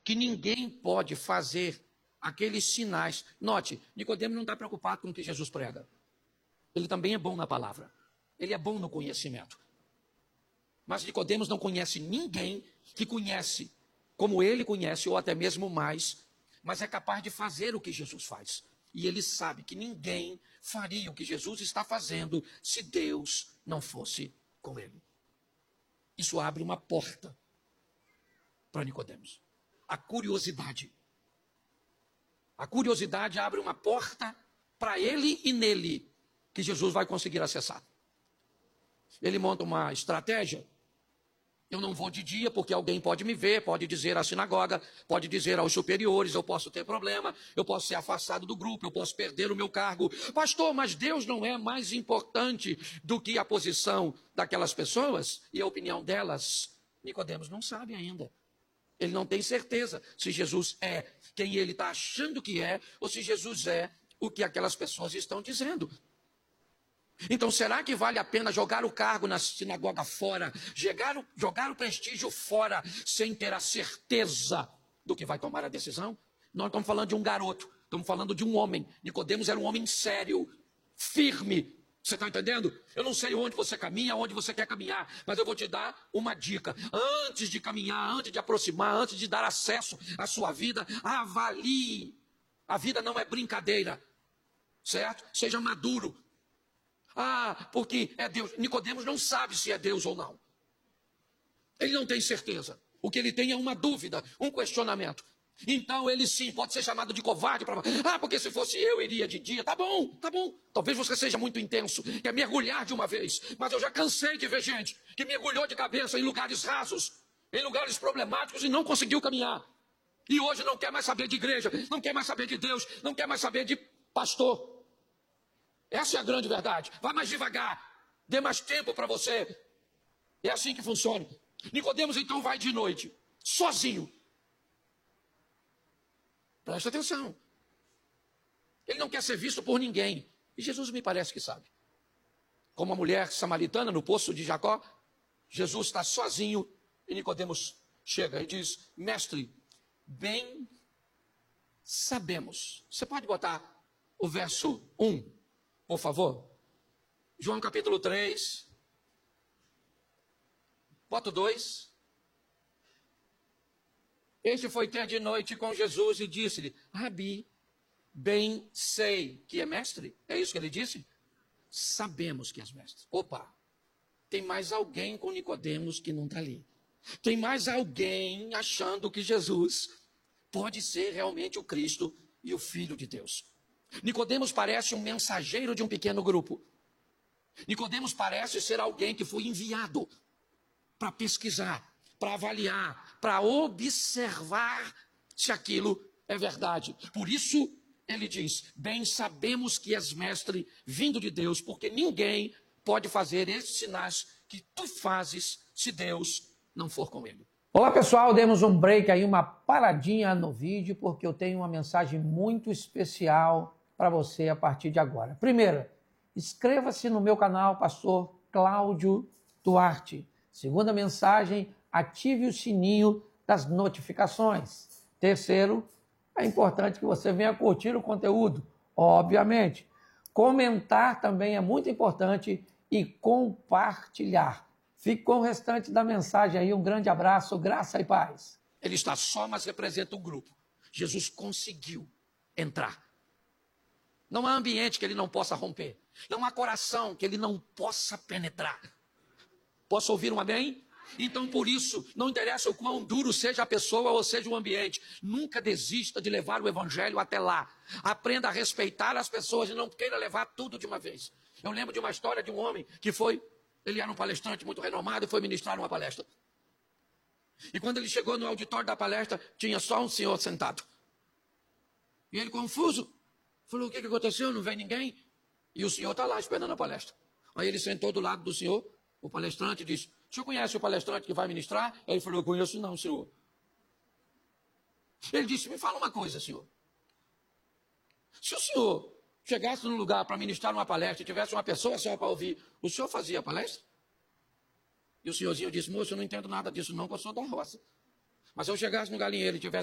que ninguém pode fazer aqueles sinais. Note, Nicodemos não está preocupado com o que Jesus prega. Ele também é bom na palavra. Ele é bom no conhecimento. Mas Nicodemos não conhece ninguém que conhece como ele conhece, ou até mesmo mais, mas é capaz de fazer o que Jesus faz. E ele sabe que ninguém faria o que Jesus está fazendo se Deus não fosse com ele. Isso abre uma porta para Nicodemos. A curiosidade. A curiosidade abre uma porta para ele e nele, que Jesus vai conseguir acessar. Ele monta uma estratégia. Eu não vou de dia porque alguém pode me ver, pode dizer à sinagoga, pode dizer aos superiores, eu posso ter problema, eu posso ser afastado do grupo, eu posso perder o meu cargo. Pastor, mas Deus não é mais importante do que a posição daquelas pessoas e a opinião delas? Nicodemos não sabe ainda. Ele não tem certeza se Jesus é quem ele está achando que é ou se Jesus é o que aquelas pessoas estão dizendo. Então, será que vale a pena jogar o cargo na sinagoga fora, jogar o prestígio fora, sem ter a certeza do que vai tomar a decisão? Nós estamos falando de um garoto, estamos falando de um homem. Nicodemos era um homem sério, firme. Você está entendendo? Eu não sei onde você caminha, onde você quer caminhar, mas eu vou te dar uma dica. Antes de caminhar, antes de aproximar, antes de dar acesso à sua vida, avalie. A vida não é brincadeira, certo? Seja maduro. Porque é Deus. Nicodemos não sabe se é Deus ou não. Ele não tem certeza. O que ele tem é uma dúvida, um questionamento. Então ele sim pode ser chamado de covarde. Porque se fosse eu iria de dia. Tá bom. Talvez você seja muito intenso, quer mergulhar de uma vez. Mas eu já cansei de ver gente que mergulhou de cabeça em lugares rasos, em lugares problemáticos e não conseguiu caminhar. E hoje não quer mais saber de igreja, não quer mais saber de Deus, não quer mais saber de pastor. Essa é a grande verdade. Vá mais devagar. Dê mais tempo para você. É assim que funciona. Nicodemos então vai de noite, sozinho. Presta atenção. Ele não quer ser visto por ninguém. E Jesus me parece que sabe. Como a mulher samaritana no poço de Jacó, Jesus está sozinho e Nicodemos chega e diz: Mestre, bem sabemos. Você pode botar o verso 1. Por favor, João capítulo 3, bota o 2. Este foi ter de noite com Jesus e disse-lhe: Rabi, bem sei que é mestre. É isso que ele disse? Sabemos que és mestre. Opa, tem mais alguém com Nicodemos que não está ali. Tem mais alguém achando que Jesus pode ser realmente o Cristo e o Filho de Deus. Nicodemos parece um mensageiro de um pequeno grupo. Nicodemos parece ser alguém que foi enviado para pesquisar, para avaliar, para observar se aquilo é verdade. Por isso ele diz: bem sabemos que és mestre vindo de Deus, porque ninguém pode fazer esses sinais que tu fazes se Deus não for com ele. Olá pessoal, demos um break aí, uma paradinha no vídeo, porque eu tenho uma mensagem muito especial para você a partir de agora. Primeiro, inscreva-se no meu canal, Pastor Cláudio Duarte. Segunda mensagem, ative o sininho das notificações. Terceiro, é importante que você venha curtir o conteúdo, obviamente. Comentar também é muito importante e compartilhar. Fique com o restante da mensagem aí. Um grande abraço, graça e paz. Ele está só, mas representa um grupo. Jesus conseguiu entrar. Não há ambiente que ele não possa romper. Não há coração que ele não possa penetrar. Posso ouvir um amém? Então, por isso, não interessa o quão duro seja a pessoa ou seja o ambiente. Nunca desista de levar o evangelho até lá. Aprenda a respeitar as pessoas e não queira levar tudo de uma vez. Eu lembro de uma história de um homem que ele era um palestrante muito renomado e foi ministrar uma palestra. E quando ele chegou no auditório da palestra, tinha só um senhor sentado. E ele, confuso, falou: o que aconteceu? Não vem ninguém? E o senhor está lá esperando a palestra. Aí ele sentou do lado do senhor, o palestrante, e disse: o senhor conhece o palestrante que vai ministrar? Aí ele falou: eu conheço não, senhor. Ele disse: me fala uma coisa, senhor. Se o senhor chegasse num lugar para ministrar uma palestra e tivesse uma pessoa só para ouvir, o senhor fazia a palestra? E o senhorzinho disse: moço, eu não entendo nada disso não, porque eu sou da roça. Mas se eu chegasse no galinheiro e tivesse